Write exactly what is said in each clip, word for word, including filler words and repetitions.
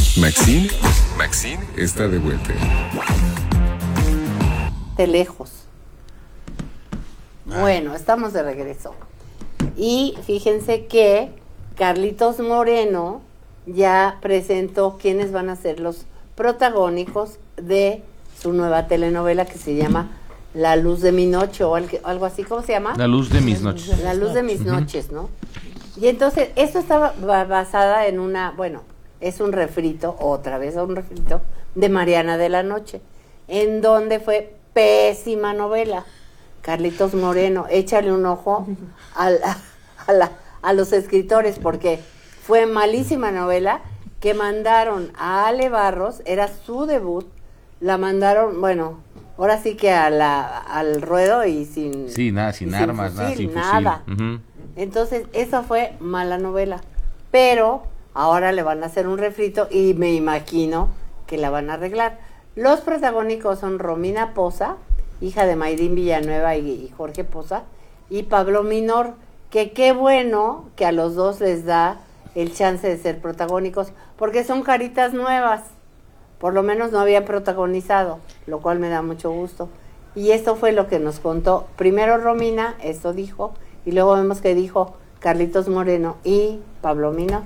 Maxine, Maxine está de vuelta. De lejos. Bueno, estamos de regreso. Y fíjense que Carlitos Moreno ya presentó quiénes van a ser los protagónicos de su nueva telenovela que se llama La Luz de mi Noche o algo así. ¿Cómo se llama? La Luz de mis noches. La Luz de mis noches, ¿no? Y entonces, esto estaba basada en una, bueno, es un refrito, otra vez un refrito, de Mariana de la Noche, en donde fue pésima novela. Carlitos Moreno, échale un ojo a, la, a, la, a los escritores, porque fue malísima novela que mandaron a Ale Barros, era su debut, la mandaron, bueno, ahora sí que a la, al ruedo y sin... Sí, nada, sin armas, sin fusil, nada, sin nada. fusil. Uh-huh. Entonces, esa fue mala novela. Pero ahora le van a hacer un refrito y me imagino que la van a arreglar. Los protagónicos son Romina Poza, hija de Mayrín Villanueva y, y Jorge Poza, y Pablo Minor, que qué bueno que a los dos les da el chance de ser protagónicos, porque son caritas nuevas. Por lo menos no habían protagonizado, lo cual me da mucho gusto. Y esto fue lo que nos contó primero Romina, esto dijo, y luego vemos que dijo Carlitos Moreno y Pablo Minor.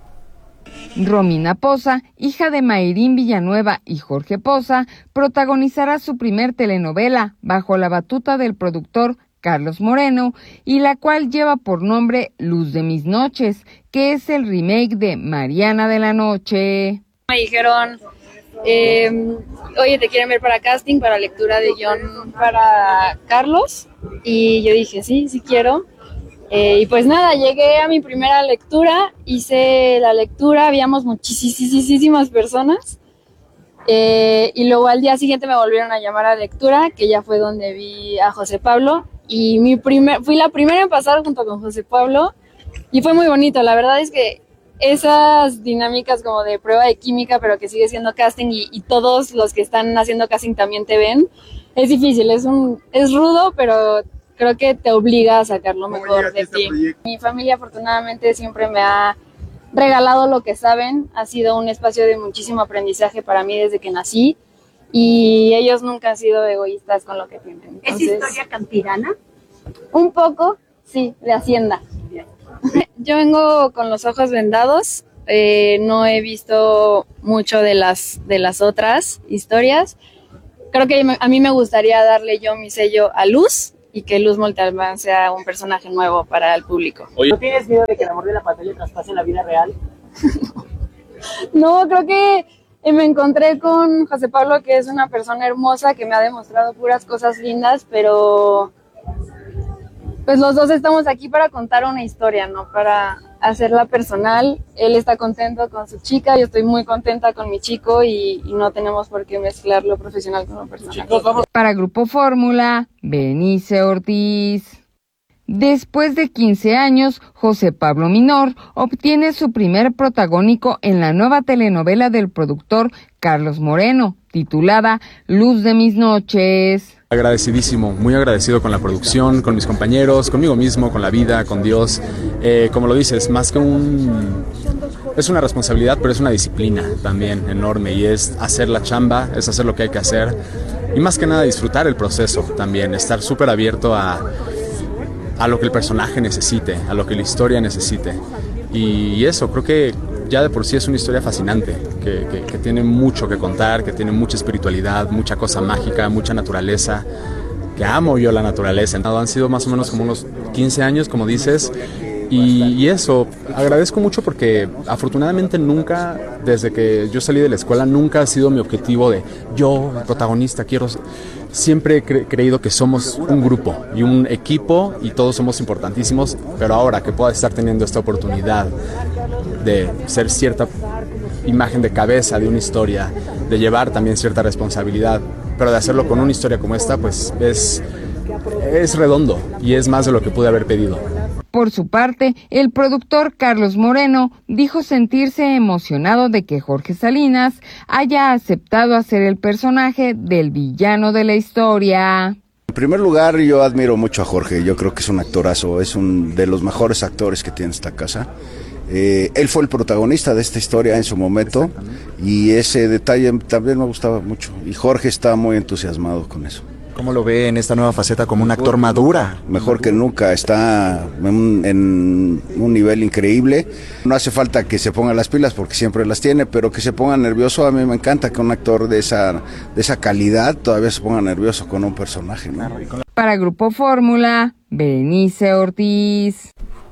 Romina Poza, hija de Mayrín Villanueva y Jorge Poza, protagonizará su primer telenovela bajo la batuta del productor Carlos Moreno, y la cual lleva por nombre Luz de mis noches, que es el remake de Mariana de la Noche. Me dijeron, eh, oye, te quieren ver para casting, para lectura de guión para Carlos, y yo dije, sí, sí quiero. Eh, y pues nada, llegué a mi primera lectura, hice la lectura, habíamos muchísimas personas, eh, y luego al día siguiente me volvieron a llamar a lectura, que ya fue donde vi a José Pablo, y mi primer, fui la primera en pasar junto con José Pablo, y fue muy bonito. La verdad es que esas dinámicas como de prueba de química, pero que sigue siendo casting, y, y todos los que están haciendo casting también te ven, es difícil, es un es rudo, pero creo que te obliga a sacar lo mejor de ti. Mi familia afortunadamente siempre me ha regalado lo que saben, ha sido un espacio de muchísimo aprendizaje para mí desde que nací, y ellos nunca han sido egoístas con lo que tienen. Entonces, ¿es historia campirana? Un poco, sí, de Hacienda. Yo vengo con los ojos vendados, eh, no he visto mucho de las, de las otras historias. Creo que a mí me gustaría darle yo mi sello a Luz, y que Luz Montalbán sea un personaje nuevo para el público. ¿No tienes miedo de que el amor de la pantalla traspase en la vida real? No, creo que me encontré con José Pablo, que es una persona hermosa, que me ha demostrado puras cosas lindas, pero pues los dos estamos aquí para contar una historia, no para hacerla personal. Él está contento con su chica, yo estoy muy contenta con mi chico, y, y no tenemos por qué mezclar lo profesional con lo personal. Chicos, vamos. Para Grupo Fórmula, Benice Ortiz. Después de quince años, José Pablo Minor obtiene su primer protagónico en la nueva telenovela del productor Carlos Moreno, titulada Luz de mis noches. Agradecidísimo, muy agradecido con la producción, con mis compañeros, conmigo mismo, con la vida, con Dios. Eh, como lo dices, más que un... es una responsabilidad, pero es una disciplina también enorme, y es hacer la chamba, es hacer lo que hay que hacer, y más que nada disfrutar el proceso también, estar súper abierto a, a lo que el personaje necesite, a lo que la historia necesite. Y eso, creo que ya de por sí es una historia fascinante, que, que, que tiene mucho que contar, que tiene mucha espiritualidad, mucha cosa mágica, mucha naturaleza, que amo yo la naturaleza. Han sido más o menos como unos quince años, como dices, y, y eso, agradezco mucho porque afortunadamente nunca, desde que yo salí de la escuela, nunca ha sido mi objetivo de yo, el protagonista, quiero... Siempre he cre- creído que somos un grupo y un equipo, y todos somos importantísimos, pero ahora que pueda estar teniendo esta oportunidad de ser cierta imagen de cabeza de una historia, de llevar también cierta responsabilidad, pero de hacerlo con una historia como esta, pues es, es redondo y es más de lo que pude haber pedido. Por su parte, el productor Carlos Moreno dijo sentirse emocionado de que Jorge Salinas haya aceptado hacer el personaje del villano de la historia. En primer lugar, yo admiro mucho a Jorge, yo creo que es un actorazo, es un de los mejores actores que tiene esta casa. Eh, él fue el protagonista de esta historia en su momento, Y ese detalle también me gustaba mucho. Y Jorge está muy entusiasmado con eso. ¿Cómo lo ve en esta nueva faceta como un actor madura? Mejor que nunca, está en un, en un nivel increíble. No hace falta que se ponga las pilas porque siempre las tiene, pero que se ponga nervioso, a mí me encanta que un actor de esa, de esa calidad todavía se ponga nervioso con un personaje, ¿no? Para Grupo Fórmula, Berenice Ortiz.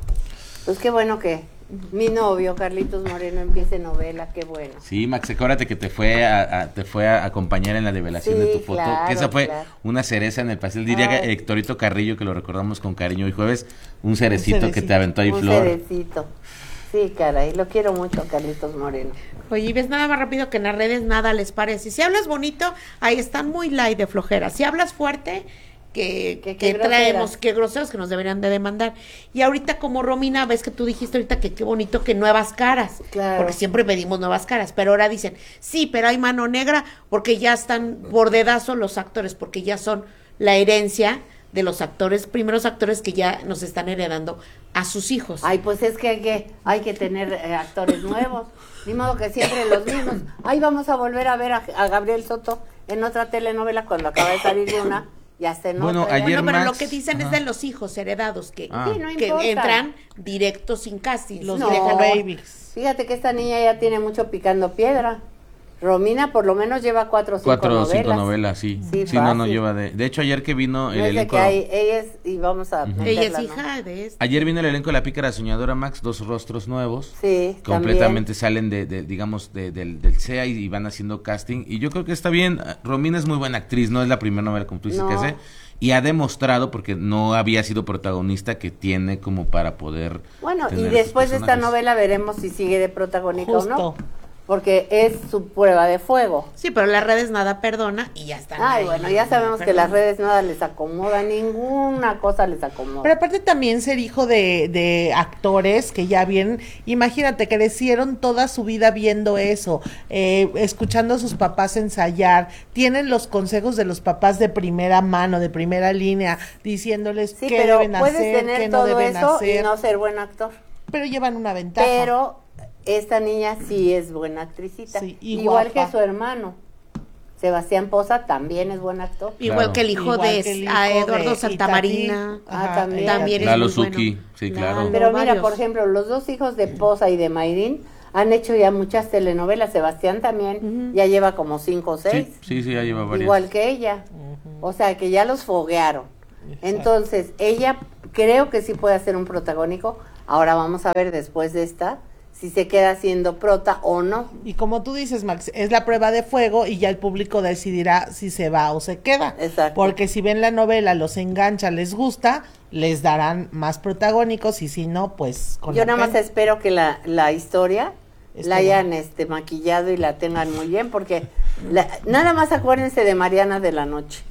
Pues qué bueno que mi novio, Carlitos Moreno, empiece novela, qué bueno. Sí, Max, acuérdate que te fue a, a- te fue a acompañar en la develación Sí, de tu foto, claro, que esa fue claro. una cereza en el pastel, diría Ay. que Héctorito Carrillo, que lo recordamos con cariño hoy jueves, un cerecito, cerecito. que te aventó ahí Un flor. cerecito. Sí, caray, lo quiero mucho a Carlitos Moreno. Oye, y ves nada más rápido que en las redes nada les parece. Si hablas bonito, ahí están muy light de flojera. Si hablas fuerte, que, Que- que que traemos, groseras. que groseros que nos deberían de demandar. Y ahorita como Romina, ves que tú dijiste ahorita que qué bonito que nuevas caras. Claro. Porque siempre pedimos nuevas caras, pero ahora dicen, sí, pero hay mano negra porque ya están por dedazo los actores, porque ya son la herencia de los actores, primeros actores que ya nos están heredando a sus hijos. Ay, pues es que hay que, hay que tener eh, actores nuevos. Ni modo que siempre los mismos. Ahí vamos a volver a ver a, a Gabriel Soto en otra telenovela cuando acaba de salir de una. Ya se nota. Bueno, ya. ayer Bueno, pero Max- lo que dicen Ajá. es de los hijos heredados que, Ah. Sí, no que importa. entran directos sin casting. Los No. viejo babies. Fíjate que esta niña ya tiene mucho picando piedra. Romina por lo menos lleva cuatro o cinco Cuatro o novelas. cinco novelas, sí. Sí, Sí, no, no fácil. lleva de... De hecho, ayer que vino No el es de elenco... que hay, ella es, y vamos a meterla, Ella es ¿no? hija de este. Ayer vino el elenco de La Pícara Soñadora, Max, dos rostros nuevos. Sí, Completamente salen de, de, digamos, de- del, del C E A y, y van haciendo casting. Y yo creo que está bien. Romina es muy buena actriz, no es la primera novela, como tú dices, No. que hace. Y ha demostrado, porque no había sido protagonista, que tiene como para poder. Bueno, y tener después sus de esta personajes. novela veremos si sigue de protagónica o no. Justo. Porque es su prueba de fuego. Sí, pero las redes nada perdona y ya están. Ay, ahí. bueno, ya sabemos que Perdona. las redes nada les acomoda, ninguna cosa les acomoda. Pero aparte también ser hijo de, de actores que ya bien, imagínate, crecieron toda su vida viendo eso, eh, escuchando a sus papás ensayar, tienen los consejos de los papás de primera mano, de primera línea, diciéndoles Sí, qué pero deben puedes hacer, tener qué no todo deben eso hacer, y no ser buen actor. pero llevan una ventaja. Pero esta niña sí es buena actricita. Sí, y Igual guapa. que su hermano. Sebastián Poza también es buen actor. Igual Claro. que el hijo Igual de que el a hijo Eduardo de Santamarina. Itatí. Ah, Ajá, también. También es Lalo muy bueno. Zucchi, sí, claro. Lalo, Pero mira, varios. por ejemplo, los dos hijos de Poza y de Mayrín han hecho ya muchas telenovelas. Sebastián también ya lleva como cinco o seis. Sí, sí, sí, ya lleva varias. Igual que ella. O sea, que ya los foguearon. Entonces, ella creo que sí puede hacer un protagónico. Ahora vamos a ver después de esta si se queda siendo prota o no. Y como tú dices, Max, es la prueba de fuego y ya el público decidirá si se va o se queda. Exacto. Porque si ven la novela, los engancha, les gusta, les darán más protagónicos y si no, pues con Yo la nada más pena. espero que la, la historia Esté la hayan buena. este maquillado y la tengan muy bien, porque la- nada más acuérdense de Mariana de la Noche.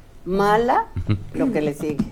Mala lo que le sigue.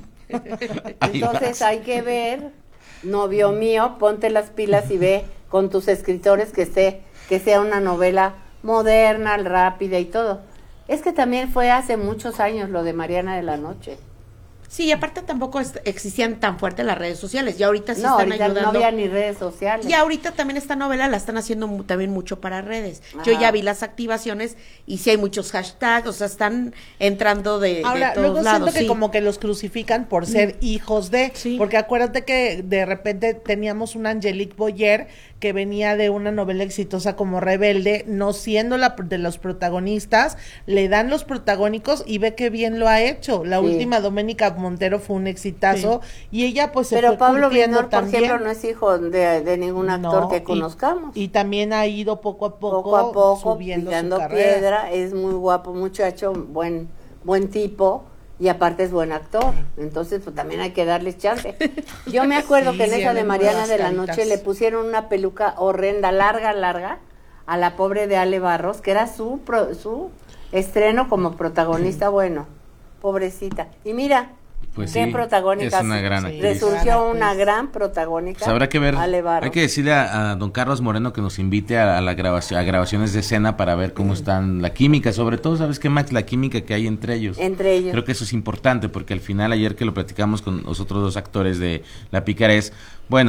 Entonces hay que ver, novio mío, ponte las pilas y ve con tus escritores que esté, que sea una novela moderna, rápida y todo. Es que también fue hace muchos años lo de Mariana de la Noche. Sí, y aparte tampoco es- existían tan fuertes las redes sociales. Ya ahorita sí No, están ahorita no ayudando. había ni redes sociales. Y ahorita también esta novela la están haciendo mu- también mucho para redes. Yo Ajá. ya vi las activaciones y sí hay muchos hashtags, o sea, están entrando de, de Ahora, todos luego lados. siento que sí. como que los crucifican por ser hijos de, Sí. porque acuérdate que de repente teníamos una Angelique Boyer que venía de una novela exitosa como Rebelde, no siendo la de los protagonistas, le dan los protagónicos y ve que bien lo ha hecho. La Sí. última Doménica Montero fue un exitazo y ella pues se Pero fue Pablo curtiendo Viñor, por también. ejemplo, no es hijo de, de ningún actor No, que y- conozcamos. Y, también ha ido poco a poco, poco a poco subiendo picando su carrera. piedra, es muy guapo muchacho, buen buen tipo y aparte es buen actor. Entonces, pues también hay que darles chance. Yo me acuerdo Sí, que en esa de tienen Mariana nuevas de la caritas. Noche le pusieron una peluca horrenda, larga, larga a la pobre de Ale Barros, que era su pro- su estreno como protagonista, bueno, pobrecita. Y mira, Pues qué sí, protagónica. es una gran Sí, actriz. Resurgió gran una actriz. gran protagónica. Pues habrá que ver, Ale Barros. hay que decirle a, a don Carlos Moreno que nos invite a, a la grabación, a grabaciones de escena para ver cómo están la química, sobre todo, ¿sabes qué, Max? La química que hay entre ellos. Entre ellos. Creo que eso es importante porque al final ayer que lo platicamos con los otros dos actores de La Pícara es, bueno,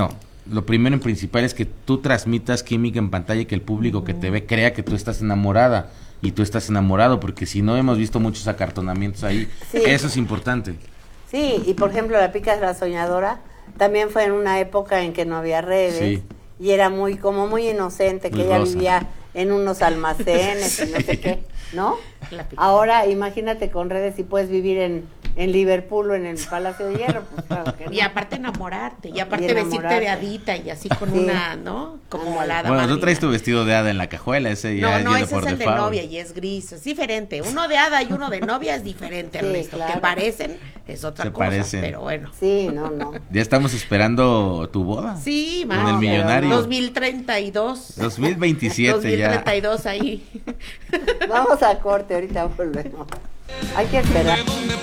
lo primero y principal es que tú transmitas química en pantalla y que el público que te ve crea que tú estás enamorada y tú estás enamorado, porque si no hemos visto muchos acartonamientos ahí, sí. Eso es importante. Sí, y por ejemplo La Pica la Soñadora también fue en una época en que no había redes, sí. Y era muy como muy inocente, que muy ella rosa. Vivía en unos almacenes y no sé qué, ¿no? Ahora imagínate con redes y puedes vivir en, en Liverpool o en el Palacio de Hierro, pues claro que no. Y aparte enamorarte, y aparte y vestirte de hadita y así con sí. una, ¿no? Como la hada Bueno, madrina. tú traes tu vestido de hada en la cajuela, ese ya no, es No, de ese por es el default. de novia y es gris, es diferente. Uno de hada y uno de novia es diferente, sí, Ernesto. Claro. Que parecen, es otra Se cosa, parecen. Pero bueno. Sí, no, no. Ya estamos esperando tu boda. Sí, con el millonario. dos mil treinta y dos. dos mil veintisiete dos mil treinta y dos ya. ahí. Vamos a corte, ahorita volvemos. Hay que esperar.